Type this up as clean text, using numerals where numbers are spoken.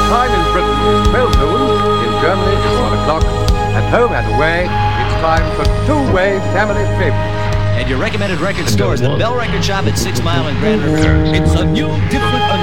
time in Britain is 12 noon. In Germany, it's 1 o'clock. At home and away, it's time for two-way family favorites. And your recommended record store is the Bell Record Shop at 6 Mile and Grand River. It's a new, different